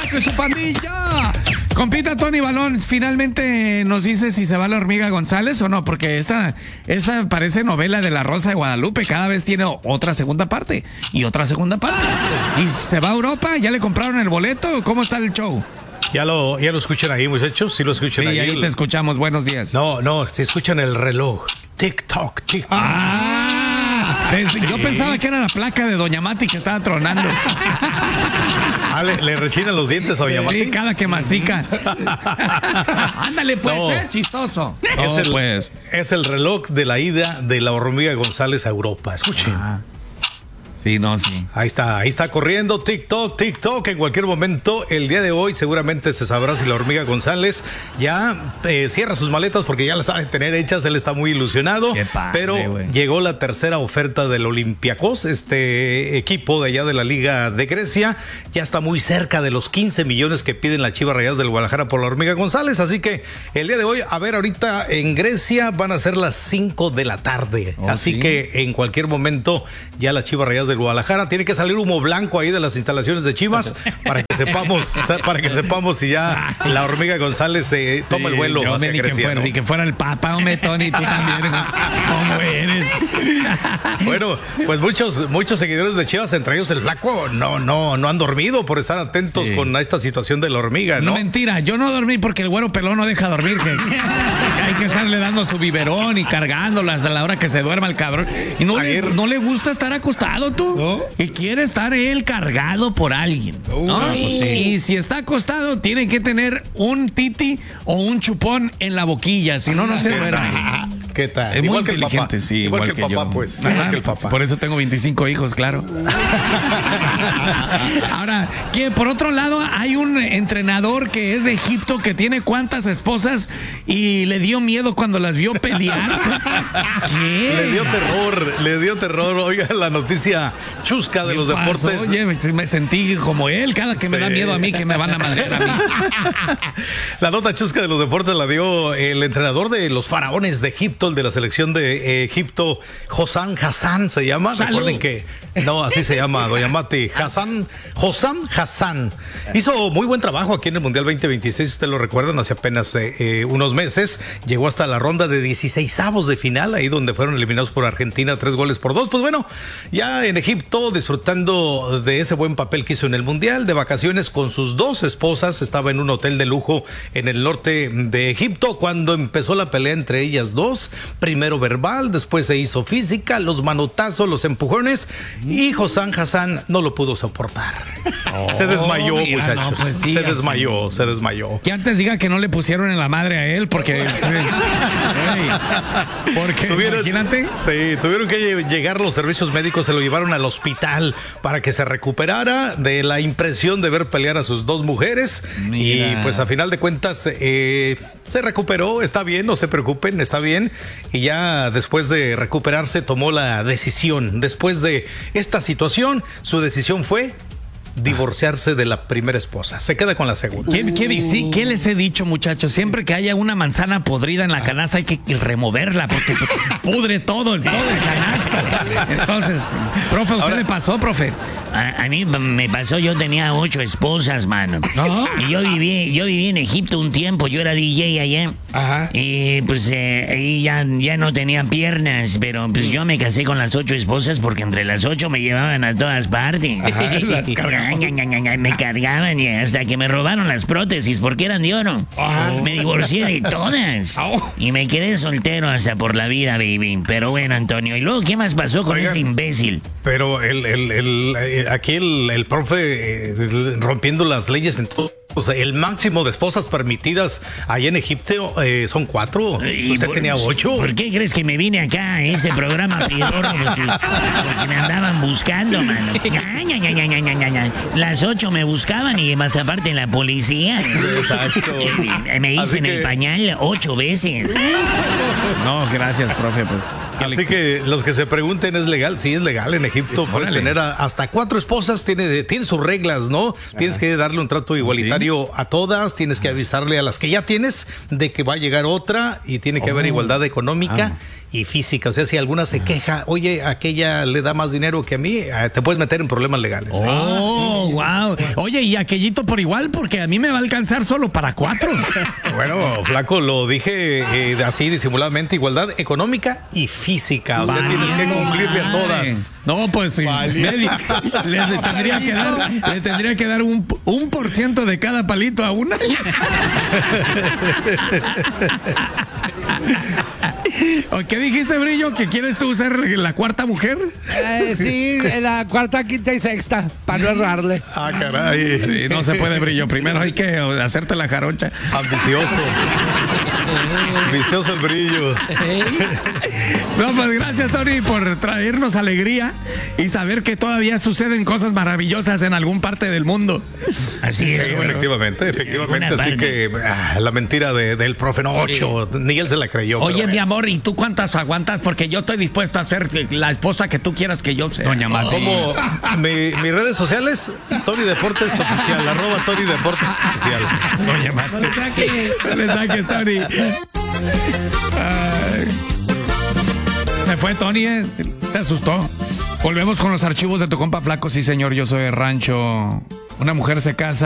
Loco y su pandilla. Compita Tony Balón, finalmente nos dice si se va la Hormiga González o no, porque esta parece novela de La Rosa de Guadalupe, cada vez tiene otra segunda parte y otra segunda parte. ¿Y se va a Europa? ¿Ya le compraron el boleto? ¿Cómo está el show? Ya lo escuchan ahí, muchachos. Sí lo escuchan ahí. Sí, ahí te escuchamos. Buenos días. No, si escuchan el reloj. Tic-toc, tic-toc. Yo pensaba que era la placa de Doña Mati que estaba tronando. Le rechinan los dientes a Doña Mati. Sí, cada que mastica. Ándale, pues, chistoso. Es el reloj de la ida de la Hormiga González a Europa. Escuchen. Sí, sí. Ahí está corriendo TikTok. En cualquier momento, el día de hoy, seguramente se sabrá si la Hormiga González ya cierra sus maletas porque ya las sabe tener hechas. Él está muy ilusionado. Qué padre, pero llegó la tercera oferta del Olympiacos, este equipo de allá de la Liga de Grecia. Ya está muy cerca de los 15 millones que piden las Chivas Rayadas del Guadalajara por la Hormiga González. Así que el día de hoy, ahorita en Grecia van a ser las 5 de la tarde. Así que en cualquier momento ya las Chivas Rayadas del Guadalajara, tiene que salir humo blanco ahí de las instalaciones de Chivas para que sepamos si ya la Hormiga González se toma el vuelo hacia Grecia, ni que fuera el Papa, hombre, Tony, tú también, ¿cómo eres? Bueno, pues muchos seguidores de Chivas, entre ellos el Flaco, no han dormido por estar atentos con esta situación de la Hormiga, ¿no? No, mentira, yo no dormí porque el güero pelón no deja dormir, que hay que estarle dando su biberón y cargándolas a la hora que se duerma el cabrón. Y no le gusta estar acostado, tú. ¿No? Y quiere estar él cargado por alguien, ¿no? Pues sí. Y si está acostado, tiene que tener un titi o un chupón en la boquilla, si no se duerme. ¿Qué tal? Es muy inteligente, sí, igual que el papá, pues. Igual que el papá. Por eso tengo 25 hijos, claro. Ahora, que por otro lado, hay un entrenador que es de Egipto que tiene cuántas esposas y le dio miedo cuando las vio pelear. ¿Qué? Le dio terror. Oiga, la noticia chusca de los deportes. Oye, me sentí como él, cada que me da miedo a mí, que me van a madrear a mí. La nota chusca de los deportes la dio el entrenador de los faraones de Egipto, el de la selección de Egipto, Hossam Hassan se llama. ¡Salud! Recuerden que así se llama, Doña Mati. Hossam Hassan hizo muy buen trabajo aquí en el Mundial 2026, ustedes lo recuerdan, hace apenas unos meses llegó hasta la ronda de 16avos de final, ahí donde fueron eliminados por Argentina 3-2. Pues bueno, ya en Egipto disfrutando de ese buen papel que hizo en el Mundial, de vacaciones con sus dos esposas, estaba en un hotel de lujo en el norte de Egipto cuando empezó la pelea entre ellas dos, primero verbal, después se hizo física, los manotazos, los empujones, y Hossam Hassan no lo pudo soportar. Se desmayó, muchachos. No, pues sí, se desmayó. Que antes diga que no le pusieron en la madre a él, porque imagínate. Sí, tuvieron que llegar los servicios médicos, se lo llevaron al hospital para que se recuperara de la impresión de ver pelear a sus dos mujeres. Mira. Y pues a final de cuentas se recuperó, está bien, no se preocupen, está bien. Y ya después de recuperarse tomó la decisión. Después de esta situación, su decisión fue divorciarse de la primera esposa. Se queda con la segunda. ¿Qué les he dicho, muchachos? Siempre que haya una manzana podrida en la canasta hay que removerla porque pudre todo el canasta. Entonces, profe, ¿usted le pasó, profe? A mí me pasó, yo tenía 8 esposas, mano. ¿No? Y yo viví en Egipto un tiempo, yo era DJ allá. Ajá. Y pues ahí ya no tenía piernas, pero pues yo me casé con las 8 esposas porque entre las 8 me llevaban a todas partes. Ajá, las me cargaban y hasta que me robaron las prótesis porque eran de oro. Me divorcié de todas y me quedé soltero hasta por la vida, baby. Pero bueno, Antonio, ¿y luego qué más pasó con ese imbécil? Pero aquí el profe rompiendo las leyes en todo. O sea, el máximo de esposas permitidas allá en Egipto son 4. Usted tenía 8. ¿Por qué crees que me vine acá a ese programa pedorro? Porque me andaban buscando, mano. Las 8 me buscaban y más aparte la policía. Exacto. Me hice en el pañal 8 veces. No, gracias, profe. Pues, así que los que se pregunten, ¿es legal? Sí, es legal en Egipto. Puedes tener hasta 4 esposas. Tiene sus reglas, ¿no? Tienes que darle un trato igualitario salario a todas, tienes que avisarle a las que ya tienes de que va a llegar otra y tiene que haber igualdad económica y física. O sea, si alguna se queja, oye, aquella le da más dinero que a mí, te puedes meter en problemas legales. Oh, wow. Oye, y aquellito por igual, porque a mí me va a alcanzar solo para 4. Bueno, flaco, lo dije así disimuladamente, igualdad económica y física. O sea, tienes que cumplirle a todas. No, pues sí. Le tendría que dar un % de cada palito a una. ¿O qué dijiste, Brillo? ¿Que quieres tú ser la cuarta mujer? Sí, la cuarta, quinta y sexta, para no errarle. Ah, caray. Sí, no se puede, Brillo. Primero hay que hacerte la jarocha. Ambicioso. Ambicioso el Brillo. No, pues gracias, Tony, por traernos alegría y saber que todavía suceden cosas maravillosas en algún parte del mundo. Así es. Sí, efectivamente. Así que la mentira del profe Nocho, ni él se la creyó. Oye, mi amor, ¿y tú cuántas aguantas? Porque yo estoy dispuesto a ser la esposa que tú quieras que yo sea. Doña Mati. Como mis redes sociales, Tony Deportes Oficial, @Tony Deportes Oficial. Doña Mati. No le saques, Tony. Se fue Tony, te asustó. Volvemos con los archivos de tu compa Flaco. Sí, señor, yo soy de rancho. Una mujer se casa.